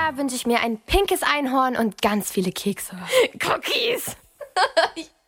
Jahr wünsche ich mir ein pinkes Einhorn und ganz viele Kekse. Cookies!